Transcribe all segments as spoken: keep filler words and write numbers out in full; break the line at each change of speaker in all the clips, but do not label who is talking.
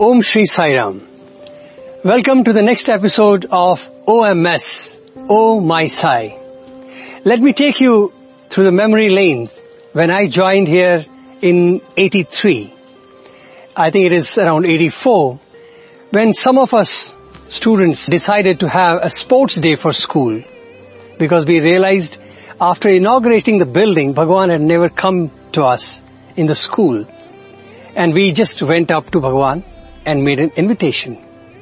Om Shri Sai Ram. Welcome to the next episode of O M S, Oh My Sai. Let me take you through the memory lanes when I joined here in eighty-three. I think it is around eighty-four, when some of us students decided to have a sports day for school, because we realized after inaugurating the building, Bhagwan had never come to us in the school. And we just went up to Bhagwan and made an invitation.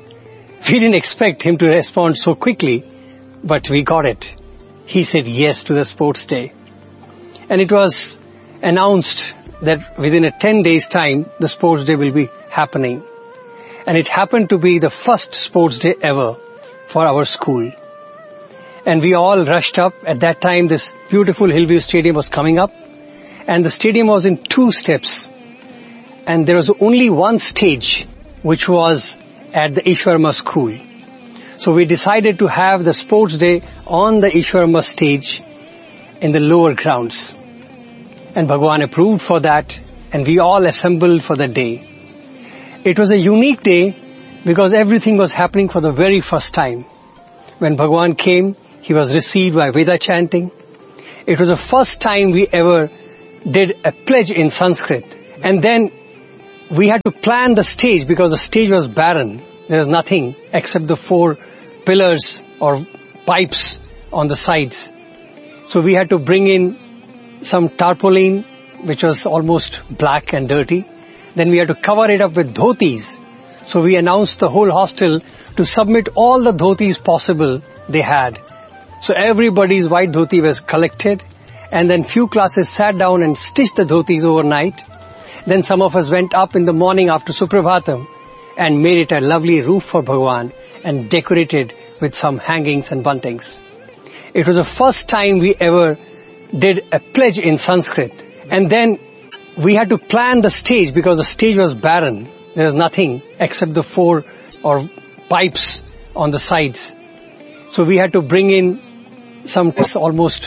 We didn't expect him to respond so quickly, but we got it. He said yes to the sports day. And it was announced that within a ten days time, the sports day will be happening. And it happened to be the first sports day ever for our school. And we all rushed up. At that time, this beautiful Hillview Stadium was coming up. And the stadium was in two steps. And there was only one stage, which was at the Ishwarma school. So we decided to have the sports day on the Ishwarma stage in the lower grounds. And Bhagwan approved for that, and we all assembled for the day. It was a unique day because everything was happening for the very first time. When Bhagwan came, he was received by Veda chanting. It was the first time we ever did a pledge in Sanskrit. And then we had to plan the stage because the stage was barren. There was nothing except the four pillars or pipes on the sides. So we had to bring in some tarpaulin, which was almost black and dirty. Then we had to cover it up with dhotis. So we announced the whole hostel to submit all the dhotis possible they had. So everybody's white dhoti was collected. And then few classes sat down and stitched the dhotis overnight. Then some of us went up in the morning after Suprabhatam and made it a lovely roof for Bhagwan and decorated with some hangings and buntings. It was the first time we ever did a pledge in Sanskrit. And then we had to plan the stage because the stage was barren. There was nothing except the four or pipes on the sides. So we had to bring in some almost